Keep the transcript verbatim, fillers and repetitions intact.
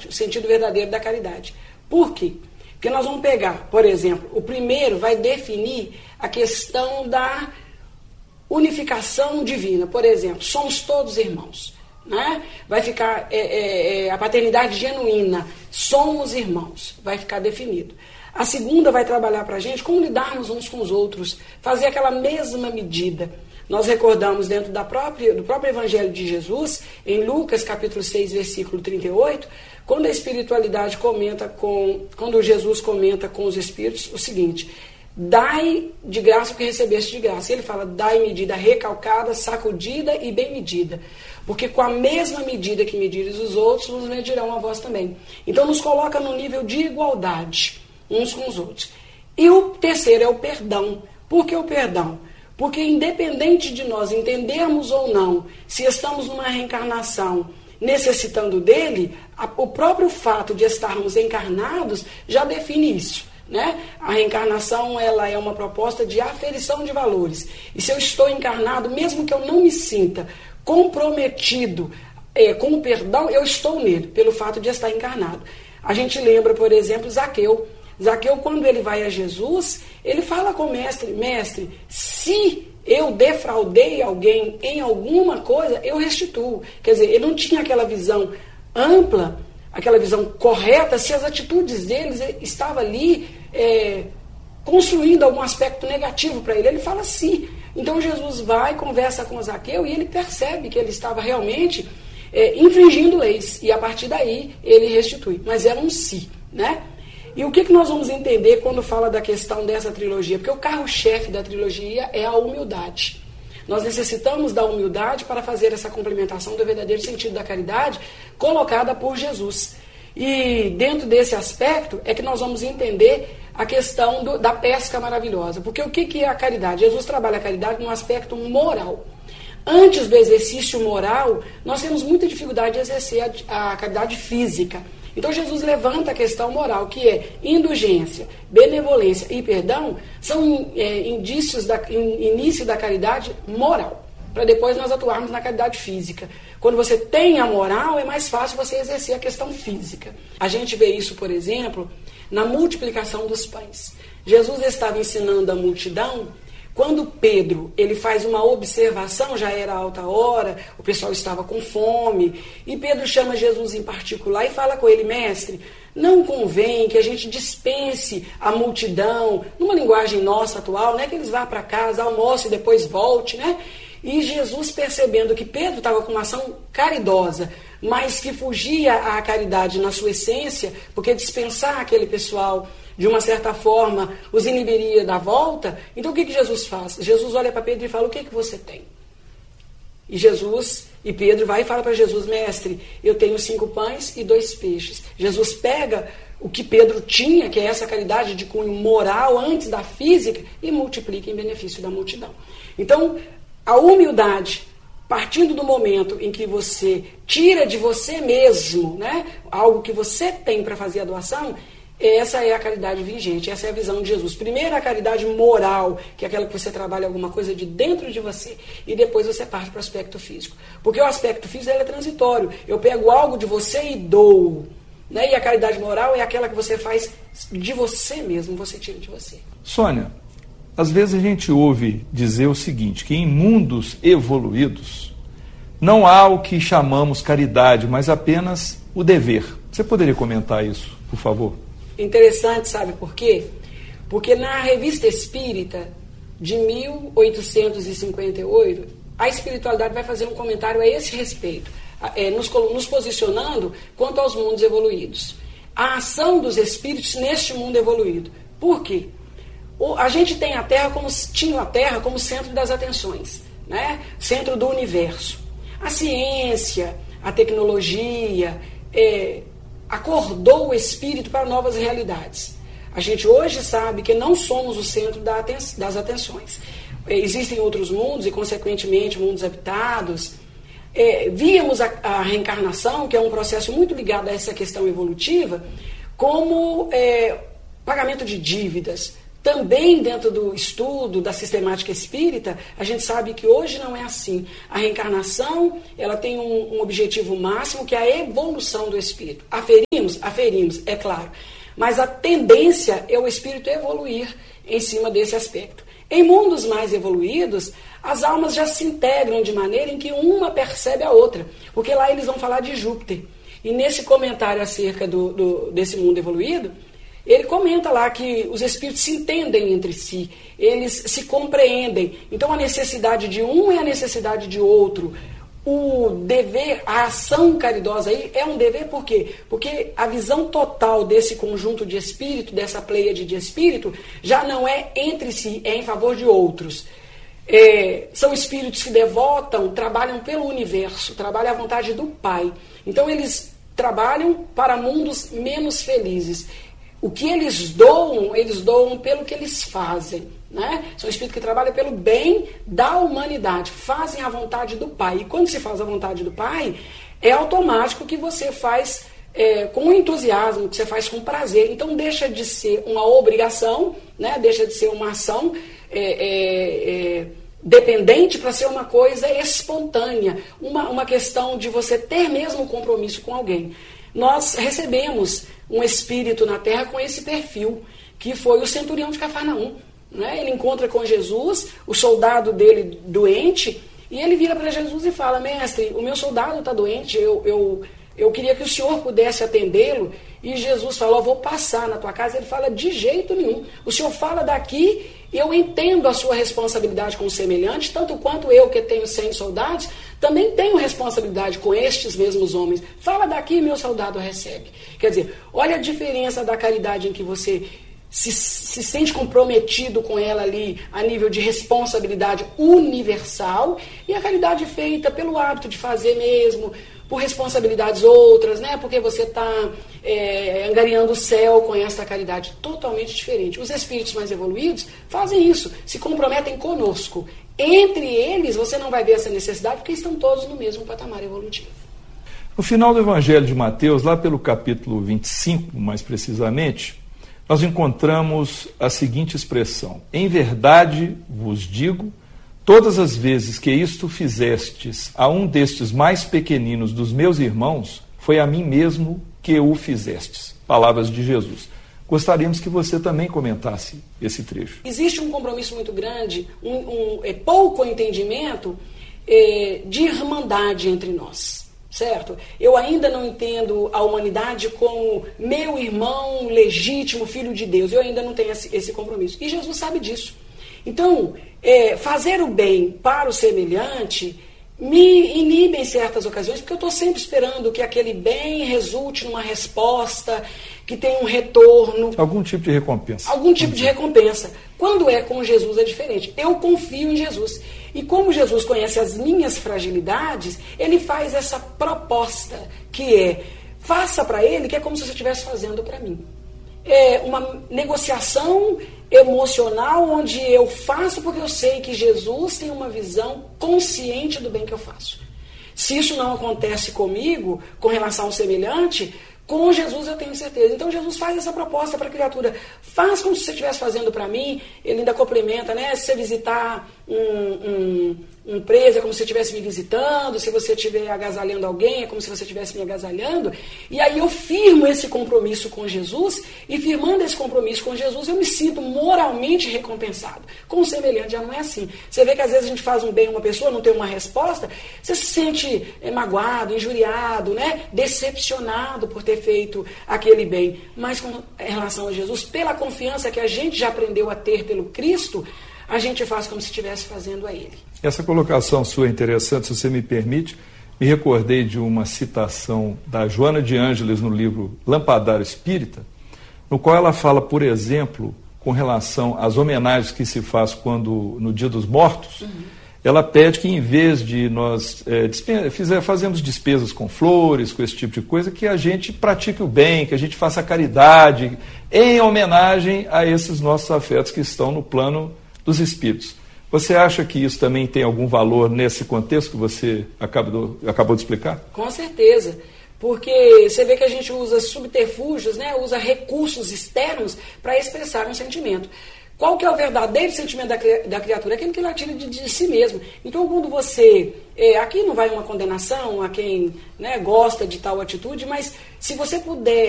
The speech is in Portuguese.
o sentido verdadeiro da caridade. Por quê? Porque nós vamos pegar, por exemplo, o primeiro vai definir a questão da unificação divina. Por exemplo, somos todos irmãos. Né? Vai ficar é, é, a paternidade genuína, somos irmãos, vai ficar definido. A segunda vai trabalhar para a gente como lidarmos uns com os outros, fazer aquela mesma medida. Nós recordamos dentro da própria, do próprio Evangelho de Jesus, em Lucas capítulo seis, versículo trinta e oito, quando a espiritualidade comenta com, quando Jesus comenta com os espíritos o seguinte: dai de graça o que recebeste de graça. Ele fala, dai medida recalcada, sacudida e bem medida. Porque com a mesma medida que medires os outros, nos medirão a vós também. Então nos coloca no nível de igualdade uns com os outros. E o terceiro é o perdão. Por que o perdão? Porque independente de nós entendermos ou não se estamos numa reencarnação necessitando dele, a, o próprio fato de estarmos encarnados já define isso. Né? A reencarnação ela é uma proposta de aferição de valores. E se eu estou encarnado, mesmo que eu não me sinta comprometido é, com o perdão, eu estou nele, pelo fato de estar encarnado. A gente lembra, por exemplo, Zaqueu. Zaqueu, quando ele vai a Jesus, ele fala com o mestre, mestre, se eu defraudei alguém em alguma coisa, eu restituo. Quer dizer, ele não tinha aquela visão ampla, aquela visão correta, se as atitudes deles estavam ali é, construindo algum aspecto negativo para ele. Ele fala sim. Então Jesus vai, conversa com Zaqueu e ele percebe que ele estava realmente é, infringindo leis. E a partir daí ele restitui. Mas era um si, né? E o que, que nós vamos entender quando fala da questão dessa trilogia? Porque o carro-chefe da trilogia é a humildade. Nós necessitamos da humildade para fazer essa complementação do verdadeiro sentido da caridade colocada por Jesus. E dentro desse aspecto é que nós vamos entender a questão do, da pesca maravilhosa. Porque o que, que é a caridade? Jesus trabalha a caridade num aspecto moral. Antes do exercício moral, nós temos muita dificuldade de exercer a, a caridade física. Então Jesus levanta a questão moral, que é indulgência, benevolência e perdão, são é, indícios da, in, início da caridade moral, para depois nós atuarmos na caridade física. Quando você tem a moral, é mais fácil você exercer a questão física. A gente vê isso, por exemplo, na multiplicação dos pães. Jesus estava ensinando a multidão. Quando Pedro ele faz uma observação, já era alta hora, o pessoal estava com fome, e Pedro chama Jesus em particular e fala com ele, mestre, não convém que a gente dispense a multidão, numa linguagem nossa atual, né, que eles vá para casa, almoce e depois volte, né? E Jesus, percebendo que Pedro estava com uma ação caridosa, mas que fugia à caridade na sua essência, porque dispensar aquele pessoal de uma certa forma, os inibiria da volta. Então o que, que Jesus faz? Jesus olha para Pedro e fala, o que, que você tem? E Jesus, e Pedro vai e fala para Jesus, mestre, eu tenho cinco pães e dois peixes. Jesus pega o que Pedro tinha, que é essa caridade de cunho moral antes da física, e multiplica em benefício da multidão. Então, a humildade, partindo do momento em que você tira de você mesmo, né, algo que você tem para fazer a doação, essa é a caridade vigente, essa é a visão de Jesus. Primeiro a caridade moral, que é aquela que você trabalha alguma coisa de dentro de você, e depois você parte para o aspecto físico. Porque o aspecto físico ele é transitório. Eu pego algo de você e dou. Né? E a caridade moral é aquela que você faz de você mesmo, você tira de você. Sônia, às vezes a gente ouve dizer o seguinte, que em mundos evoluídos não há o que chamamos caridade, mas apenas o dever. Você poderia comentar isso, por favor? Interessante, sabe por quê? Porque na Revista Espírita de mil oitocentos e cinquenta e oito, a espiritualidade vai fazer um comentário a esse respeito, é, nos, nos posicionando quanto aos mundos evoluídos. A ação dos espíritos neste mundo evoluído. Por quê? O, a gente tem a Terra como, tinha a Terra como centro das atenções, né? Centro do universo. A ciência, a tecnologia, é, acordou o espírito para novas realidades. A gente hoje sabe que não somos o centro da aten- das atenções. Existem outros mundos e, consequentemente, mundos habitados. É, víamos a, a reencarnação, que é um processo muito ligado a essa questão evolutiva, como é, pagamento de dívidas. Também dentro do estudo da sistemática espírita, a gente sabe que hoje não é assim. A reencarnação ela tem um, um objetivo máximo, que é a evolução do espírito. Aferimos aferimos? Aferimos, é claro. Mas a tendência é o espírito evoluir em cima desse aspecto. Em mundos mais evoluídos, as almas já se integram de maneira em que uma percebe a outra. Porque lá eles vão falar de Júpiter. E nesse comentário acerca do, do, desse mundo evoluído, ele comenta lá que os espíritos se entendem entre si, eles se compreendem. Então a necessidade de um é a necessidade de outro. O dever, a ação caridosa aí é um dever por quê? Porque a visão total desse conjunto de espírito, dessa pleiade de espírito, já não é entre si, é em favor de outros. É, são espíritos que devotam, trabalham pelo universo, trabalham à vontade do Pai. Então eles trabalham para mundos menos felizes. O que eles doam, eles doam pelo que eles fazem. Né? São espíritos que trabalham pelo bem da humanidade, fazem a vontade do Pai. E quando se faz a vontade do Pai, é automático que você faz é, com entusiasmo, que você faz com prazer. Então deixa de ser uma obrigação, né? Deixa de ser uma ação é, é, é, dependente para ser uma coisa espontânea, uma, uma questão de você ter mesmo um compromisso com alguém. Nós recebemos um espírito na Terra com esse perfil, que foi o centurião de Cafarnaum. Né? Ele encontra com Jesus, o soldado dele doente, e ele vira para Jesus e fala: mestre, o meu soldado está doente, eu, eu, eu queria que o senhor pudesse atendê-lo. E Jesus falou: vou passar na tua casa. Ele fala: de jeito nenhum, o senhor fala daqui, eu entendo a sua responsabilidade com o semelhante, tanto quanto eu, que tenho cem soldados, também tenho responsabilidade com estes mesmos homens. Fala daqui, meu soldado recebe. Quer dizer, olha a diferença da caridade em que você Se, se sente comprometido com ela ali a nível de responsabilidade universal, e a caridade feita pelo hábito de fazer mesmo, por responsabilidades outras, né? Porque você está é, angariando o céu com essa caridade totalmente diferente. Os espíritos mais evoluídos fazem isso, se comprometem conosco. Entre eles você não vai ver essa necessidade, porque estão todos no mesmo patamar evolutivo. No final do Evangelho de Mateus, lá pelo capítulo vinte e cinco, mais precisamente, nós encontramos a seguinte expressão: em verdade vos digo, todas as vezes que isto fizestes a um destes mais pequeninos dos meus irmãos, foi a mim mesmo que o fizestes. Palavras de Jesus. Gostaríamos que você também comentasse esse trecho. Existe um compromisso muito grande, um, um é, pouco entendimento é, de irmandade entre nós. Certo? Eu ainda não entendo a humanidade como meu irmão legítimo, filho de Deus. Eu ainda não tenho esse, esse compromisso. E Jesus sabe disso. Então, é, fazer o bem para o semelhante me inibe em certas ocasiões, porque eu estou sempre esperando que aquele bem resulte numa resposta, que tenha um retorno. Algum tipo de recompensa. Algum tipo de recompensa. Quando é com Jesus é diferente. Eu confio em Jesus. E como Jesus conhece as minhas fragilidades, ele faz essa proposta, que é: faça para ele, que é como se você estivesse fazendo para mim. É uma negociação emocional onde eu faço porque eu sei que Jesus tem uma visão consciente do bem que eu faço. Se isso não acontece comigo, com relação ao semelhante, com Jesus eu tenho certeza. Então Jesus faz essa proposta para a criatura: faz como se você estivesse fazendo para mim. Ele ainda complementa, né? Se você visitar um, um, um preso, é como se você estivesse me visitando. Se você estiver agasalhando alguém, é como se você estivesse me agasalhando. E aí eu firmo esse compromisso com Jesus, e firmando esse compromisso com Jesus, eu me sinto moralmente recompensado. Com o semelhante já não é assim. Você vê que às vezes a gente faz um bem a uma pessoa, não tem uma resposta, você se sente é, magoado, injuriado, né? Decepcionado por ter feito aquele bem. Mas com relação a Jesus, pela confiança que a gente já aprendeu a ter pelo Cristo, a gente faz como se estivesse fazendo a Ele. Essa colocação sua é interessante, se você me permite. Me recordei de uma citação da Joana de Ângeles no livro Lampadário Espírita, no qual ela fala, por exemplo, com relação às homenagens que se faz quando no Dia dos Mortos. Uhum. Ela pede que, em vez de nós é, dispen- fizer, fazermos despesas com flores, com esse tipo de coisa, que a gente pratique o bem, que a gente faça caridade, em homenagem a esses nossos afetos que estão no plano dos espíritos. Você acha que isso também tem algum valor nesse contexto que você acabou, acabou de explicar? Com certeza. Porque você vê que a gente usa subterfúgios, né? Usa recursos externos para expressar um sentimento. Qual que é o verdadeiro sentimento da, da criatura? Aquele que ela tira de, de si mesmo. Então, quando você... É, aqui não vai uma condenação a quem, né, gosta de tal atitude, mas se você puder